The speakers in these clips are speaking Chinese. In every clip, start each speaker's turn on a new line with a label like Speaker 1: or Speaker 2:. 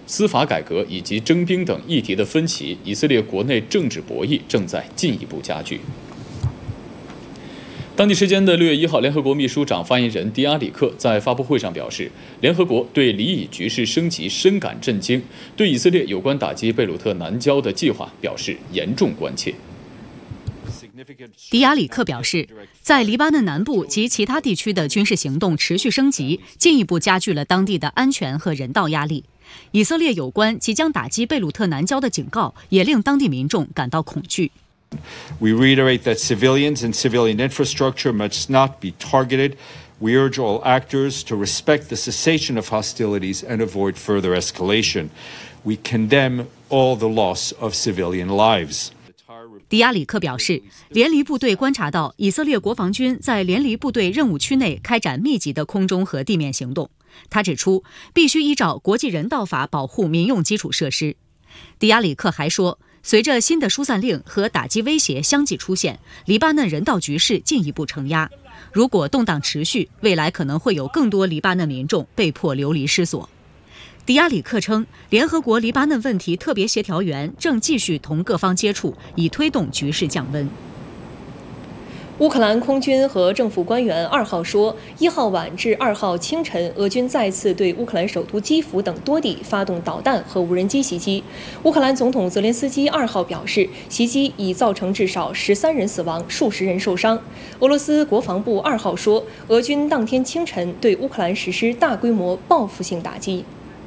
Speaker 1: 司法改革以及征兵等议题的分歧，以色列国内政治博弈正在进一步加剧。当地时间的6月1号，联合国秘书长发言人迪亚里克在发布会上表示，联合国对黎以局势升级深感震惊，对以色列有关打击贝鲁特南郊的计划表示严重关切。
Speaker 2: 迪亚里克表示，在黎巴嫩南部及其他地区的军事行动持续升级，进一步加剧了当地的安全和人道压力。以色列有关即将打击贝鲁特南郊的警告，也令当地民众感到恐惧。
Speaker 3: We reiterate that civilians and civilian infrastructure must not be targeted. We urge all actors to respect the cessation of hostilities and avoid further escalation. We condemn all the loss of civilian lives.
Speaker 2: 迪亚里克表示，联黎部队观察到以色列国防军在联黎部队任务区内开展密集的空中和地面行动。他指出，必须依照国际人道法保护民用基础设施。迪亚里克还说，随着新的疏散令和打击威胁相继出现，黎巴嫩人道局势进一步承压。如果动荡持续，未来可能会有更多黎巴嫩民众被迫流离失所。迪亚里克称，联合国黎巴嫩问题特别协调员正继续同各方接触，以推动局势降温。
Speaker 4: 乌克兰空军和政府官员2号说，1号晚至2号清晨，俄军再次对乌克兰首都基辅等多地发动导弹和无人机袭击。乌克兰总统泽连斯基2号表示，袭击已造成至少13人死亡，数十人受伤。俄罗斯国防部2号说，俄军当天清晨对乌克兰实施大规模报复性打击。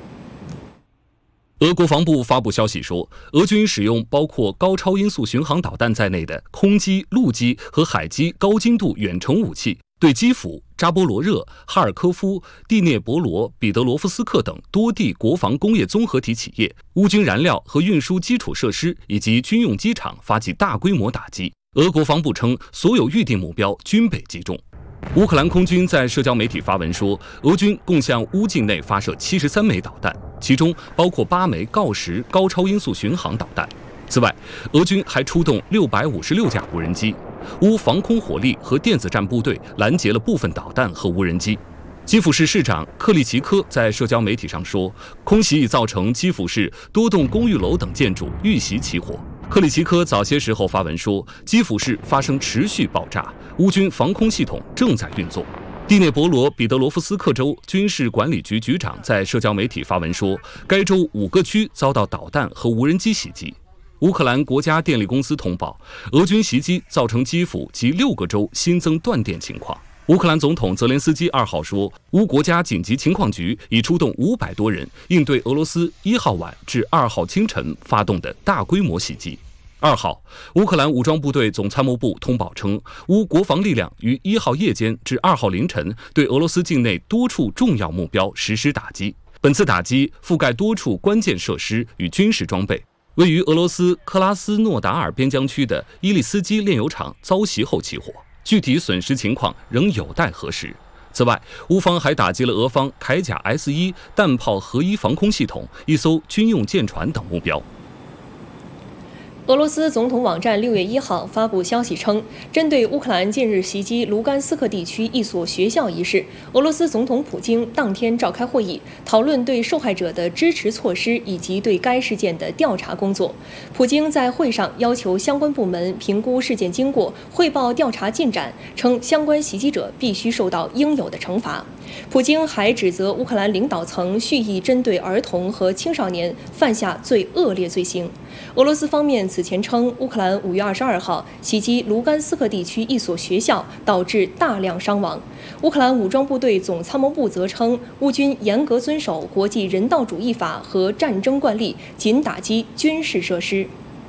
Speaker 5: 俄国防部发布消息说，俄军使用包括高超音速巡航导弹在内的空基、陆基和海基高精度远程武器，对基辅、扎波罗热、哈尔科夫、第聂伯罗、彼得罗夫斯克等多地国防工业综合体企业、乌军燃料和运输基础设施以及军用机场发起大规模打击。俄国防部称，所有预定目标均被击中。乌克兰空军在社交媒体发文说，俄军共向乌境内发射73枚导弹，其中包括8枚锆石高超音速巡航导弹。此外，俄军还出动656架无人机，乌防空火力和电子战部队拦截了部分导弹和无人机。基辅市市长克利奇科在社交媒体上说，空袭已造成基辅市多栋公寓楼等建筑遇袭起火。克里奇科早些时候发文说，基辅市发生持续爆炸，乌军防空系统正在运作。第聂伯罗彼得罗夫斯克州军事管理局局长在社交媒体发文说，该州5个区遭到导弹和无人机袭击。乌克兰国家电力公司通报，俄军袭击造成基辅及6个州新增断电情况。乌克兰总统泽连斯基2号说，乌国家紧急情况局已出动500多人应对俄罗斯1号晚至2号清晨发动的大规模袭击。2号，乌克兰武装部队总参谋部通报称，乌国防力量于1号夜间至2号凌晨对俄罗斯境内多处重要目标实施打击。本次打击覆盖多处关键设施与军事装备。位于俄罗斯克拉斯诺达尔边疆区的伊利斯基炼油厂遭袭后起火，具体损失情况仍有待核实。此外，乌方还打击了俄方铠甲 S1 弹炮合一防空系统、一艘军用舰船等目标。
Speaker 4: 俄罗斯总统网站6月1号发布消息称，针对乌克兰近日袭击卢甘斯克地区一所学校一事，俄罗斯总统普京当天召开会议，讨论对受害者的支持措施以及对该事件的调查工作。普京在会上要求相关部门评估事件经过，汇报调查进展，称相关袭击者必须受到应有的惩罚。普京还指责乌克兰领导层蓄意针对儿童和青少年犯下最恶劣罪行。俄罗斯方面此前称，乌克兰5月22号袭击卢甘斯克地区一所学校，导致大量伤亡。乌克兰武装部队总参谋部则称，乌军严格遵守国际人道主义法和战争惯例，仅打击军事设施。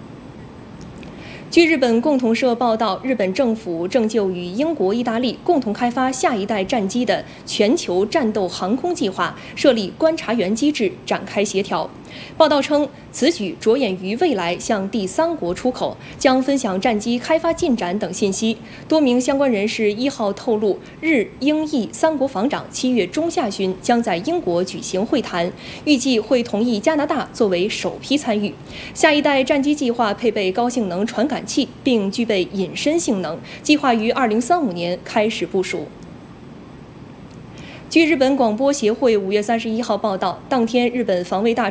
Speaker 4: 据日本共同社报道，日本政府正就与英国、意大利共同开发下一代战机的全球战斗航空计划设立观察员机制，展开协调。报道称，此举着眼于未来向第三国出口，将分享战机开发进展等信息。多名相关人士1号透露，日、英、意3国防长7月中下旬将在英国举行会谈，预计会同意加拿大作为首批参与。下一代战机计划配备高性能传感器，并具备隐身性能，计划于2035年开始部署。据日本广播协会5月31号报道，当天日本防卫大臣